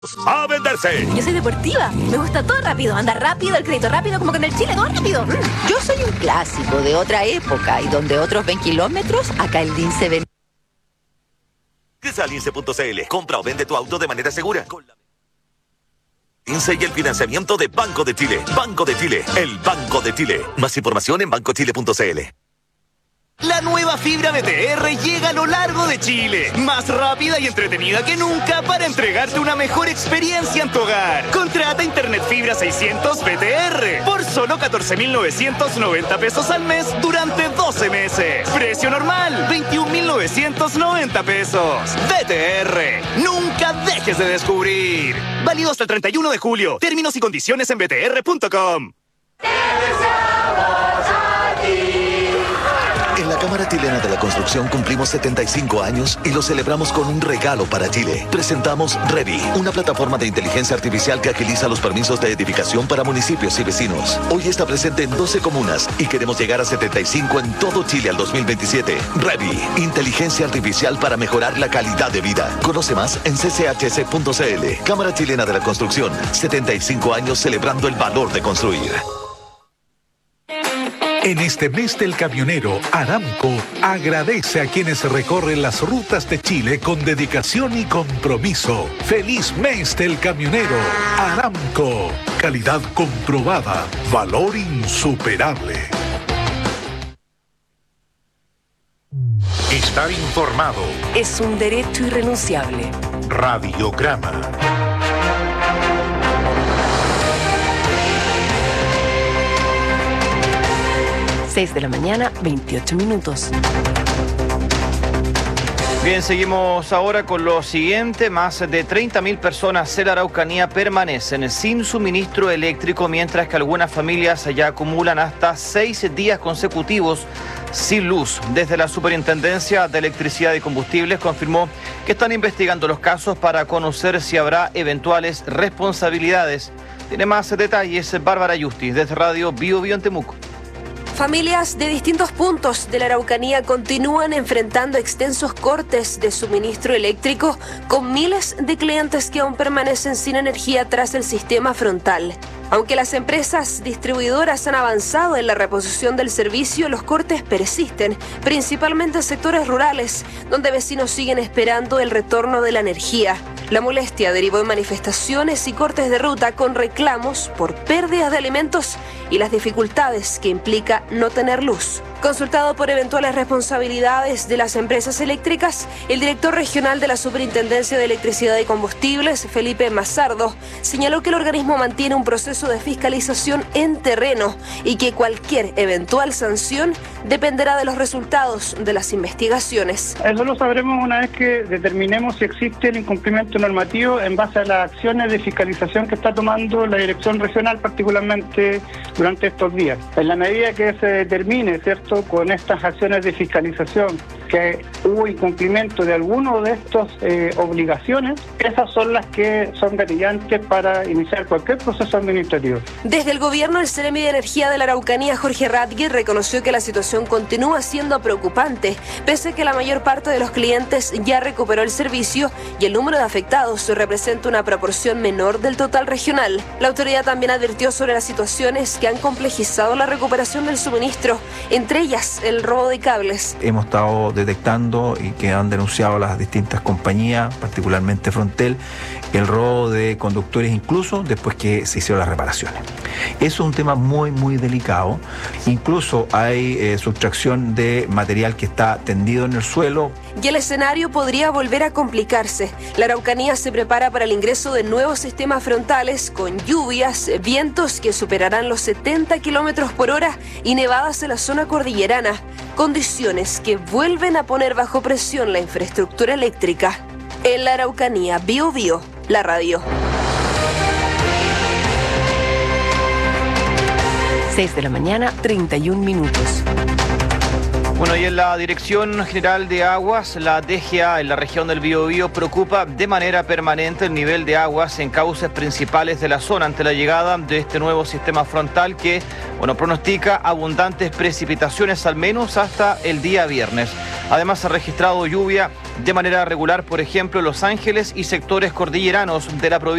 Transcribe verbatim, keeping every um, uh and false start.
¡A venderse! Yo soy deportiva, me gusta todo rápido, andar rápido, el crédito rápido, como con el Chile, todo rápido. Mm. Yo soy un clásico de otra época y donde otros ven kilómetros, acá el Lince ven... Ingresa a lince punto c l, compra o vende tu auto de manera segura. Con la... Lince y el financiamiento de Banco de Chile. Banco de Chile, el Banco de Chile. Más información en banco chile punto c l. La nueva fibra B T R llega a lo largo de Chile, más rápida y entretenida que nunca para entregarte una mejor experiencia en tu hogar. Contrata Internet Fibra seiscientos B T R por solo catorce mil novecientos noventa pesos al mes durante doce meses. Precio normal, veintiún mil novecientos noventa pesos. B T R, nunca dejes de descubrir. Válido hasta el treinta y uno de julio. Términos y condiciones en b t r punto com. En la Cámara Chilena de la Construcción cumplimos setenta y cinco años y lo celebramos con un regalo para Chile. Presentamos Revi, una plataforma de inteligencia artificial que agiliza los permisos de edificación para municipios y vecinos. Hoy está presente en doce comunas y queremos llegar a setenta y cinco en todo Chile al dos mil veintisiete. Revi, inteligencia artificial para mejorar la calidad de vida. Conoce más en c c h s punto c l. Cámara Chilena de la Construcción, setenta y cinco años celebrando el valor de construir. En este mes del camionero, Aramco agradece a quienes recorren las rutas de Chile con dedicación y compromiso. ¡Feliz mes del camionero! Aramco, calidad comprobada, valor insuperable. Estar informado es un derecho irrenunciable. Radiograma. seis de la mañana, veintiocho minutos. Bien, seguimos ahora con lo siguiente. Más de treinta mil personas en la Araucanía permanecen sin suministro eléctrico, mientras que algunas familias ya acumulan hasta seis días consecutivos sin luz. Desde la Superintendencia de Electricidad y Combustibles confirmó que están investigando los casos para conocer si habrá eventuales responsabilidades. Tiene más detalles Bárbara Yusti, desde Radio Bio Bio en Temuco. Familias de distintos puntos de la Araucanía continúan enfrentando extensos cortes de suministro eléctrico, con miles de clientes que aún permanecen sin energía tras el sistema frontal. Aunque las empresas distribuidoras han avanzado en la reposición del servicio, los cortes persisten, principalmente en sectores rurales, donde vecinos siguen esperando el retorno de la energía. La molestia derivó en manifestaciones y cortes de ruta con reclamos por pérdidas de alimentos y las dificultades que implica no tener luz. Consultado por eventuales responsabilidades de las empresas eléctricas, el director regional de la Superintendencia de Electricidad y Combustibles, Felipe Mazardo, señaló que el organismo mantiene un proceso de fiscalización en terreno y que cualquier eventual sanción dependerá de los resultados de las investigaciones. Eso lo sabremos una vez que determinemos si existe el incumplimiento normativo en base a las acciones de fiscalización que está tomando la dirección regional, particularmente durante estos días. En la medida que se determine, ¿cierto?, con estas acciones de fiscalización que hubo incumplimiento de alguno de estas eh, obligaciones, esas son las que son gatillantes para iniciar cualquier proceso administrativo. Desde el gobierno, el Seremi de Energía de la Araucanía, Jorge Radgue, reconoció que la situación continúa siendo preocupante, pese a que la mayor parte de los clientes ya recuperó el servicio y el número de afectados representa una proporción menor del total regional. La autoridad también advirtió sobre las situaciones que han complejizado la recuperación del suministro, entre ellas el robo de cables. Hemos estado detectando y que han denunciado las distintas compañías, particularmente Frontel, el robo de conductores incluso después que se hicieron las reparaciones. Eso es un tema muy muy delicado. Incluso hay eh, sustracción de material que está tendido en el suelo. Y el escenario podría volver a complicarse. La Araucanía se prepara para el ingreso de nuevos sistemas frontales con lluvias, vientos que superarán los setenta kilómetros por hora y nevadas en la zona cordillerana. Condiciones que vuelven a poner bajo presión la infraestructura eléctrica. En la Araucanía, Bio Bio, la radio. seis de la mañana, treinta y un minutos. Bueno, y en la Dirección General de Aguas, la D G A en la región del Biobío preocupa de manera permanente el nivel de aguas en cauces principales de la zona ante la llegada de este nuevo sistema frontal que, bueno, pronostica abundantes precipitaciones al menos hasta el día viernes. Además, se ha registrado lluvia de manera regular, por ejemplo, en Los Ángeles y sectores cordilleranos de la provincia.